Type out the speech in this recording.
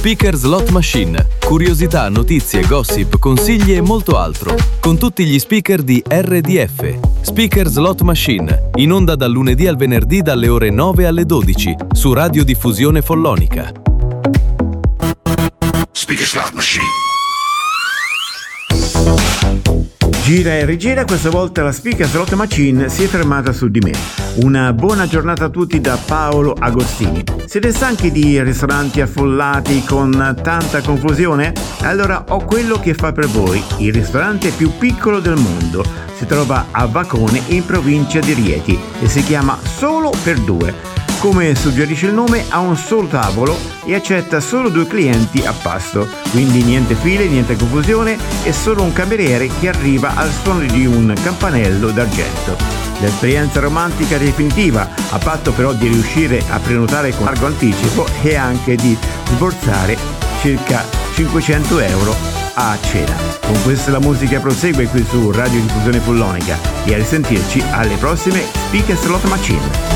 Speaker Slot Machine. Curiosità, notizie, gossip, consigli e molto altro. Con tutti gli speaker di RDF. Speaker Slot Machine. In onda dal lunedì al venerdì dalle ore 9 alle 12 su Radiodiffusione Follonica. Speaker Slot Machine. Gira e rigira, questa volta la Speaker Slot Machine si è fermata su di me. Una buona giornata a tutti da Paolo Agostini. Siete stanchi di ristoranti affollati con tanta confusione? Allora ho quello che fa per voi, il ristorante più piccolo del mondo. Si trova a Vacone in provincia di Rieti e si chiama Solo per Due. Come suggerisce il nome, ha un solo tavolo e accetta solo 2 clienti a pasto, quindi niente file, niente confusione e solo un cameriere che arriva al suono di un campanello d'argento. L'esperienza romantica definitiva, a patto però di riuscire a prenotare con largo anticipo e anche di sborsare circa 500 euro a cena. Con questa la musica prosegue qui su Radiodiffusione Follonica e a risentirci alle prossime Speaker Slot Machine.